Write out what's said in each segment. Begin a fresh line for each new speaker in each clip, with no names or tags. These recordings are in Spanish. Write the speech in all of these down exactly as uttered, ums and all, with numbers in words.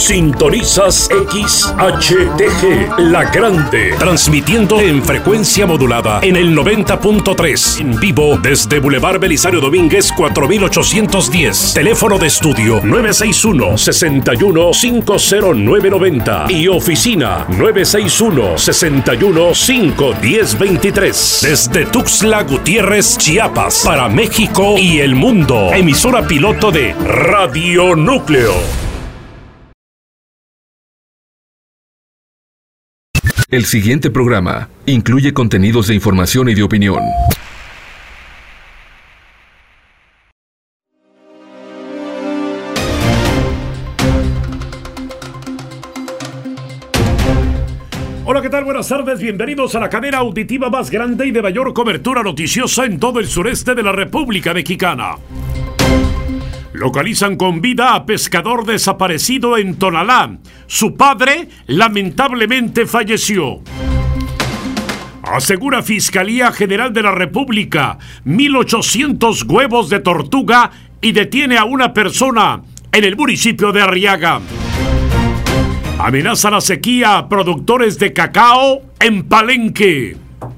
Sintonizas X H T G, La Grande, transmitiendo en frecuencia modulada en el noventa punto tres, en vivo desde Boulevard Belisario Domínguez cuatro mil ochocientos diez. Teléfono de estudio nueve seis uno, seis uno, cinco cero nueve nueve cero y oficina nueve seis uno, seis uno, cinco uno cero dos tres. Desde Tuxtla Gutiérrez, Chiapas, para México y el mundo. Emisora piloto de Radio Núcleo.
El siguiente programa incluye contenidos de información y de opinión.
Hola, ¿qué tal? Buenas tardes, bienvenidos a la cadena auditiva más grande y de mayor cobertura noticiosa en todo el sureste de la República Mexicana. Localizan con vida a pescador desaparecido en Tonalá. Su padre lamentablemente falleció. Asegura Fiscalía General de la República mil ochocientos huevos de tortuga y detiene a una persona en el municipio de Arriaga. Amenaza la sequía a productores de cacao en Palenque.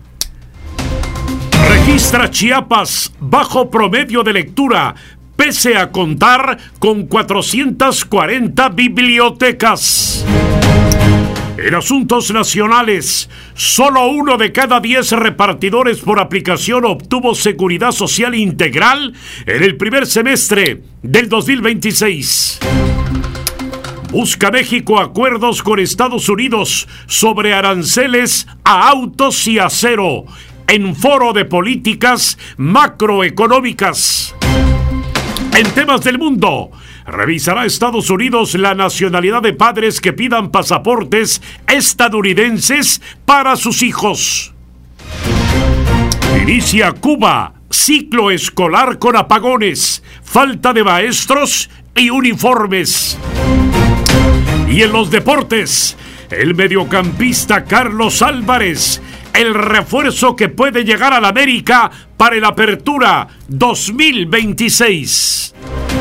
Registra Chiapas bajo promedio de lectura, pese a contar con cuatrocientas cuarenta bibliotecas. En asuntos nacionales, solo uno de cada diez repartidores por aplicación obtuvo seguridad social integral en el primer semestre del dos mil veintiséis. Busca México acuerdos con Estados Unidos sobre aranceles a autos y acero en foro de políticas macroeconómicas. En temas del mundo, revisará Estados Unidos la nacionalidad de padres que pidan pasaportes estadounidenses para sus hijos. Inicia Cuba ciclo escolar con apagones, falta de maestros y uniformes. Y en los deportes, el mediocampista Carlos Álvarez, el refuerzo que puede llegar al América para el Apertura dos mil veintiséis.